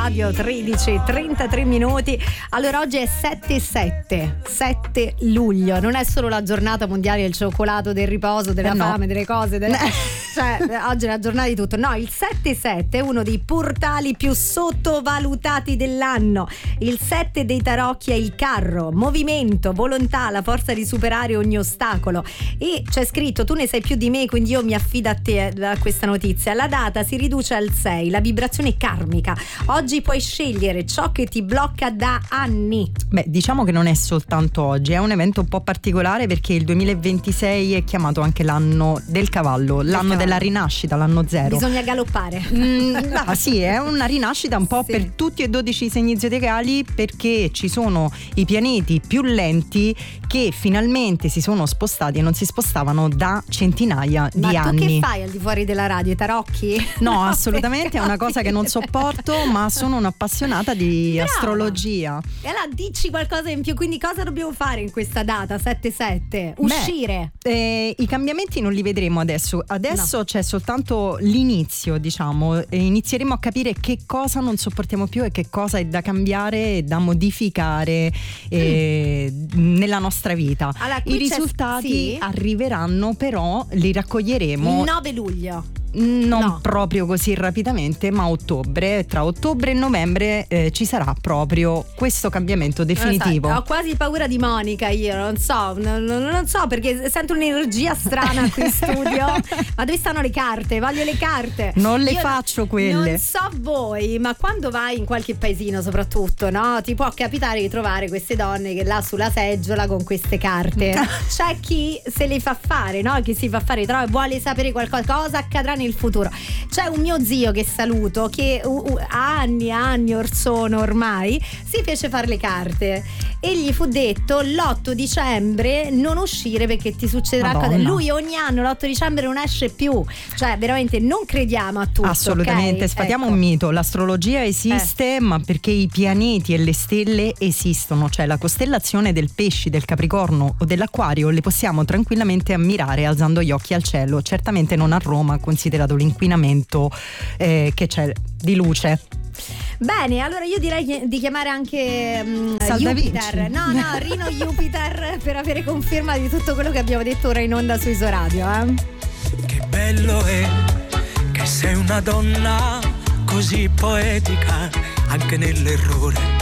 Radio, 13:33 minuti. Allora oggi è 7 luglio, non è solo la giornata mondiale del cioccolato, del riposo, della fame, delle cose, cioè oggi è la giornata di tutto. No, il 7-7 è uno dei portali più sottovalutati dell'anno. Il 7 dei tarocchi è il carro, movimento, volontà, la forza di superare ogni ostacolo. E c'è scritto: tu ne sai più di me, quindi io mi affido a te da questa notizia. La data si riduce al 6, la vibrazione karmica. Oggi puoi scegliere ciò che ti blocca da anni. Beh, diciamo che non è soltanto oggi, è un evento un po' particolare perché il 2026 è chiamato anche l'anno del cavallo, l'anno della rinascita, l'anno zero. Bisogna galoppare. Sì, è una rinascita un po' per tutti e 12 i segni zodiacali, perché ci sono i pianeti più lenti che finalmente si sono spostati e non si spostavano da centinaia di anni. Ma tu che fai al di fuori della radio? I tarocchi? No, assolutamente, è una cosa che non sopporto, ma sono un'appassionata di astrologia. E allora dici qualcosa in più, quindi cosa dobbiamo fare in questa data 7-7? Uscire? I cambiamenti non li vedremo adesso no. C'è soltanto l'inizio, diciamo, inizieremo a capire che cosa non sopportiamo più e che cosa è da cambiare e da modificare nella nostra vita. Allora, i risultati arriveranno, però li raccoglieremo il 9 luglio. Non proprio così rapidamente, ma tra ottobre e novembre ci sarà proprio questo cambiamento definitivo. Ho quasi paura di Monica, io non so perché sento un'energia strana qui in studio. Ma dove stanno le carte? Voglio le carte. Non le faccio quelle. Non so voi, ma quando vai in qualche paesino soprattutto, no? Ti può capitare di trovare queste donne che là sulla seggiola con queste carte. C'è chi se le fa fare, no? Chi si fa fare, vuole sapere cosa accadrà nel futuro. C'è un mio zio che saluto che anni or sono ormai si fece fare le carte e gli fu detto l'8 dicembre non uscire perché ti succederà lui ogni anno l'8 dicembre non esce più. Cioè veramente non crediamo a tutto. Assolutamente, okay? sfatiamo un mito. L'astrologia esiste ma perché i pianeti e le stelle esistono. Cioè la costellazione del Pesci, del Capricorno o dell'Acquario le possiamo tranquillamente ammirare alzando gli occhi al cielo. Certamente non a Roma, considerato l'inquinamento che c'è di luce. Bene, allora io direi di chiamare anche Jupiter. No, Rino Jupiter per avere conferma di tutto quello che abbiamo detto ora in onda su Isoradio. Che bello è che sei una donna così poetica anche nell'errore.